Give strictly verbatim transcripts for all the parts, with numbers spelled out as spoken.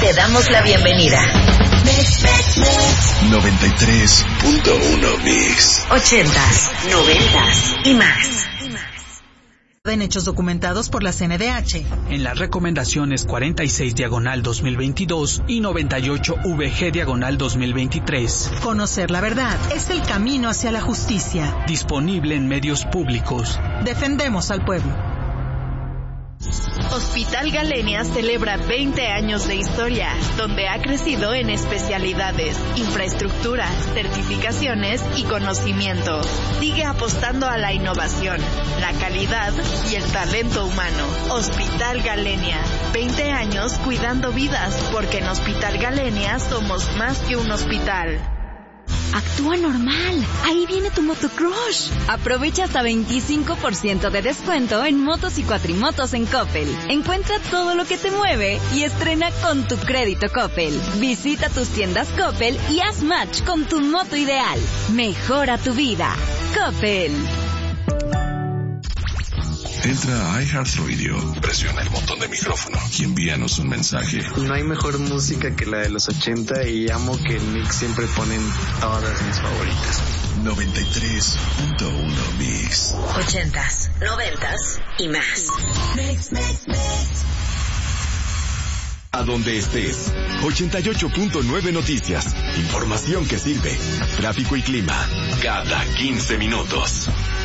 Te damos la bienvenida. noventa y tres punto uno Mix. Ochentas, noventas y más. En hechos documentados por la C N D H. En las recomendaciones cuarenta y seis diagonal dos mil veintidós y noventa y ocho V G diagonal dos mil veintitrés. Conocer la verdad es el camino hacia la justicia. Disponible en medios públicos. Defendemos al pueblo. Hospital Galenia celebra veinte años de historia, donde ha crecido en especialidades, infraestructura, certificaciones y conocimiento. Sigue apostando a la innovación, la calidad y el talento humano. Hospital Galenia, veinte años cuidando vidas, porque en Hospital Galenia somos más que un hospital. Actúa normal. Ahí viene tu motocrush. Aprovecha hasta veinticinco por ciento de descuento en motos y cuatrimotos en Coppel. Encuentra todo lo que te mueve y estrena con tu crédito Coppel. Visita tus tiendas Coppel y haz match con tu moto ideal. Mejora tu vida. Coppel. Entra a iHeartRadio, presiona el botón de micrófono y envíanos un mensaje. No hay mejor música que la de los ochenta y amo que en Mix siempre ponen todas mis favoritas. noventa y tres punto uno Mix. Ochentas, noventas y más. Mix, mix, mix. A donde estés, ochenta y ocho punto nueve Noticias. Información que sirve. Tráfico y clima. Cada quince minutos.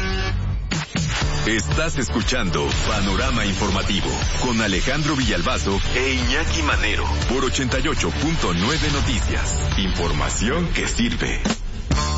Estás escuchando Panorama Informativo con Alejandro Villalbazo e Iñaki Manero por ochenta y ocho punto nueve Noticias. Información que sirve.